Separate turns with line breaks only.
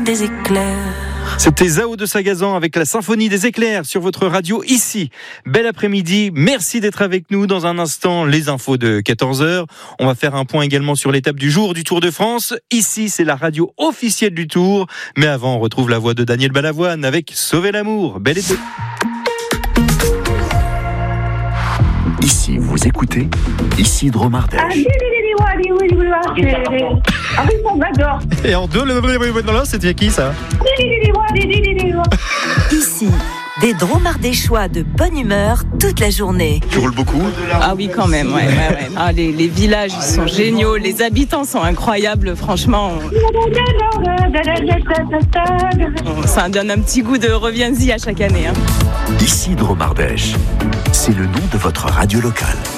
des éclairs.
C'était Zao de Sagazan avec la symphonie des éclairs sur votre radio ici. Bel après-midi, merci d'être avec nous. Dans un instant, les infos de 14h. On va faire un point également sur l'étape du jour du Tour de France. Ici, c'est la radio officielle du Tour. Mais avant, on retrouve la voix de Daniel Balavoine avec Sauver l'amour. Bel été.
Ici, vous écoutez Isidro Mardèche.
Et en deux, c'était qui ça?
Ici, des dromardéchois de bonne humeur toute la journée.
Tu roules beaucoup?
Ah oui, quand même, ouais. Ah, les villages ils sont géniaux, les habitants sont incroyables, franchement. Ça donne un petit goût de reviens-y à chaque année.
Isidro Mardèche, c'est le nom de votre radio locale.